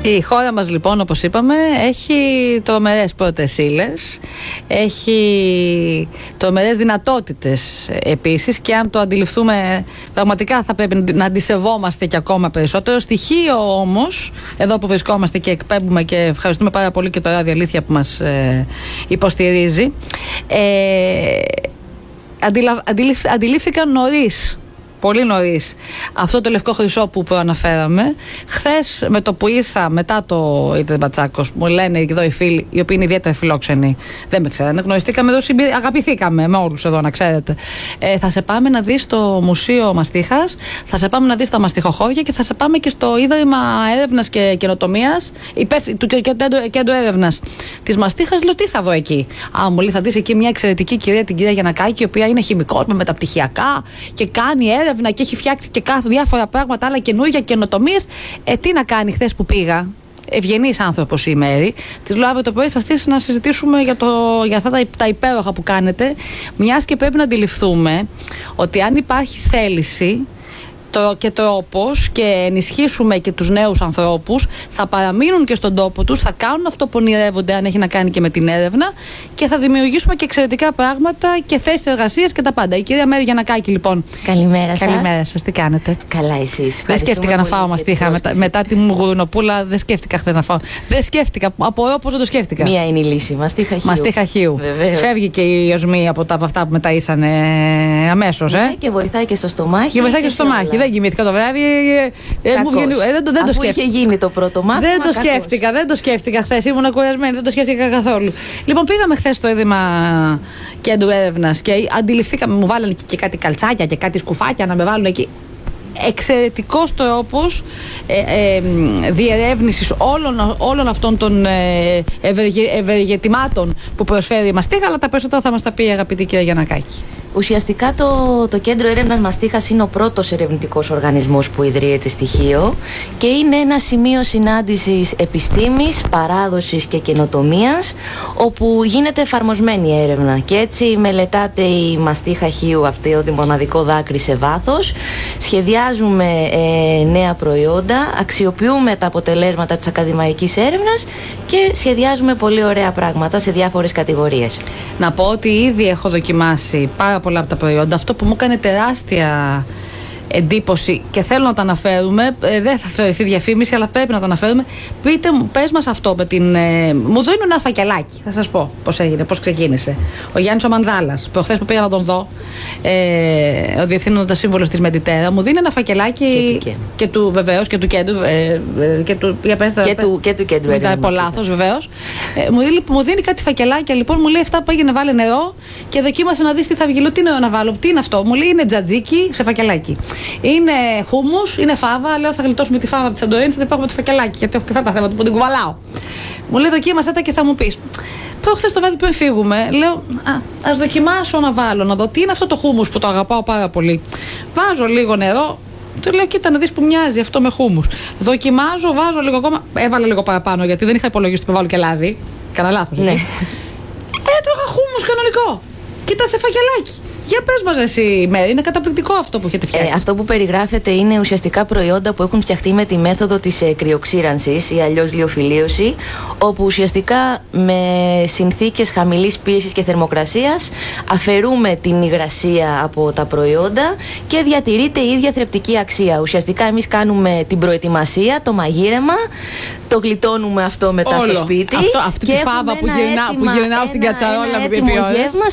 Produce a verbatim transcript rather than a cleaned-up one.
Η χώρα μας λοιπόν, όπως είπαμε, έχει τρομερές πρώτες ύλες, έχει τρομερές δυνατότητες επίσης, και αν το αντιληφθούμε πραγματικά θα πρέπει να αντισεβόμαστε και ακόμα περισσότερο. Στοιχείο όμως, εδώ που βρισκόμαστε και εκπέμπουμε, και ευχαριστούμε πάρα πολύ και το Ράδιο Αλήθεια που μας ε, υποστηρίζει, ε, αντιλα, αντιληφ, αντιλήφθηκαν νωρίς, πολύ νωρίς, αυτό το λευκό χρυσό που προαναφέραμε. Χθες, με το που ήρθα μετά το Ίδρυμα Τσάκος, μου λένε εδώ οι φίλοι, οι οποίοι είναι ιδιαίτερα φιλόξενοι, δεν με ξέρανε, γνωριστήκαμε εδώ, αγαπηθήκαμε με όλους εδώ, να ξέρετε. Ε, θα σε πάμε να δεις το Μουσείο Μαστίχας, θα σε πάμε να δεις τα μαστιχοχώρια και θα σε πάμε και στο Ίδρυμα Έρευνας και Καινοτομίας, του Κέντρου Έρευνας της Μαστίχας. Λέω, τι θα δω εκεί? Α, μου λέει, θα δεις εκεί μια εξαιρετική κυρία, την κυρία Γιαννακάκη, η οποία είναι χημικός με μεταπτυχιακά και κάνει έρευνα και έχει φτιάξει και κάθε διάφορα πράγματα, άλλα καινούργια, καινοτομίες. Ε, τι να κάνει? Χθες που πήγα, ευγενής άνθρωπος η Μέρη, της λέω, αύριο το πρωί θα στήσει να συζητήσουμε για, το, για αυτά τα, τα υπέροχα που κάνετε, μιας και πρέπει να αντιληφθούμε ότι αν υπάρχει θέληση και τρόπος και ενισχύσουμε και τους νέους ανθρώπους, θα παραμείνουν και στον τόπο τους, θα κάνουν αυτό που ονειρεύονται, αν έχει να κάνει και με την έρευνα, και θα δημιουργήσουμε και εξαιρετικά πράγματα και θέσεις εργασίας και τα πάντα. Η κυρία Μέρη Γιαννακάκη, λοιπόν. Καλημέρα σας. Καλημέρα σας, τι κάνετε? Καλά, εσείς? Δεν σκέφτηκα να φάω μαστίχα μετά, μετά τη μουγουρουνοπούλα, δεν σκέφτηκα χθες να φάω. Δεν σκέφτηκα, απορώ πώς δεν το σκέφτηκα. Μία είναι η λύση, μαστίχα χείου. Μαστίχα χείου. Φεύγει και η οσμή από, από αυτά που μετά ήσανε αμέσως. Ε? Ναι, και βοηθάει και στο στομάχι. Και βοηθάει και στο στομάχι. Δεν κοιμήθηκα το βράδυ. Ε, μου βγαίνει, ε, δεν, δεν Αφού το σκέφτηκα. είχε γίνει το πρώτο μάθημα. Δεν το κακώς. σκέφτηκα, δεν το σκέφτηκα χθες. Ήμουν κουρασμένη, δεν το σκέφτηκα καθόλου. Λοιπόν, πήγαμε χθες στο Ίδρυμα Κέντρου Έρευνας και αντιληφθήκαμε, μου βάλανε και κάτι καλτσάκια και κάτι σκουφάκια να με βάλουν εκεί. Εξαιρετικός τρόπος ε, ε, διερεύνησης όλων, όλων αυτών των ε, ευεργετημάτων που προσφέρει η Μαστίχα, αλλά τα περισσότερα θα μας τα πει η αγαπητή κυρία Γιαννακάκη. Ουσιαστικά το, το Κέντρο Έρευνας Μαστίχας είναι ο πρώτος ερευνητικός οργανισμός που ιδρύεται στη Χίο και είναι ένα σημείο συνάντησης επιστήμης, παράδοσης και καινοτομίας, όπου γίνεται εφαρμοσμένη έρευνα, και έτσι μελετάται η Μαστίχα Χίου, αυτό το μοναδικό δάκρυ, σε βάθος. Σχεδιάζουμε ε, νέα προϊόντα, αξιοποιούμε τα αποτελέσματα της ακαδημαϊκής έρευνας και σχεδιάζουμε πολύ ωραία πράγματα σε διάφορες κατηγορίες. Να πω ότι ήδη έχω δοκιμάσει πάρα πολλά από τα προϊόντα. Αυτό που μου έκανε τεράστια εντύπωση και θέλω να τα αναφέρουμε, ε, δεν θα θεωρηθεί διαφήμιση, αλλά πρέπει να τα αναφέρουμε. Πείτε μου, πες μας αυτό με την. Ε, μου δίνουν ένα φακελάκι. Θα σας πω πώς έγινε, πώς ξεκίνησε. Ο Γιάννης ο Μανδάλας, προχθές που πήγα να τον δω, ε, ο διευθύνοντας σύμβουλος της Μεντιτέρα, μου δίνει ένα φακελάκι. Και, και του, βεβαίως, και του κέντρου. Ε, και, του, για πες, και, του, και του κέντρου. Μετά από λάθος, βεβαίως. Ε, μου, δίνει, μου δίνει κάτι φακελάκια, λοιπόν, μου λέει αυτά που πήγαινε, βάλε νερό και δοκίμασε να δεις τι θα βγει. Λέω, τι νερό να βάλω, τι είναι αυτό? Μου λέει, είναι τζατζίκι σε φακελάκι. Είναι χούμους, είναι φάβα. Λέω, θα γλιτώσουμε τη φάβα από τη Σαντορίνη, θα την πάρουμε το φακελάκι, γιατί έχω και αυτά τα θέματα που την κουβαλάω. Μου λέει, δοκίμασέ τα και θα μου πεις. Προχθές το βράδυ πριν φύγουμε, λέω, α, ας δοκιμάσω να βάλω, να δω τι είναι αυτό το χούμους που το αγαπάω πάρα πολύ. Βάζω λίγο νερό. Του λέω, κοίτα να δεις που μοιάζει αυτό με χούμους. Δοκιμάζω, βάζω λίγο ακόμα. Έβαλα λίγο παραπάνω, γιατί δεν είχα υπολογίσει ότι θα βάλω και λάδι. Κάνα λάθος. Ναι. Έτρωγα χούμους κανονικό. Κοίτα σε φακελάκι. Για πες μας εσύ, Μέρη, είναι καταπληκτικό αυτό που έχετε φτιάξει. Ε, αυτό που περιγράφεται είναι ουσιαστικά προϊόντα που έχουν φτιαχτεί με τη μέθοδο της ε, κρυοξήρανσης ή αλλιώς λιοφιλίωση, όπου ουσιαστικά με συνθήκες χαμηλής πίεσης και θερμοκρασίας αφαιρούμε την υγρασία από τα προϊόντα και διατηρείται η ίδια θρεπτική αξία. Ουσιαστικά εμείς κάνουμε την προετοιμασία, το μαγείρεμα, το γλιτώνουμε αυτό μετά όλο στο σπίτι. Αυτό, αυτή τη φάβα που, γυρνά, που γυρνάω στην κατσαρόλα με ποιότητα.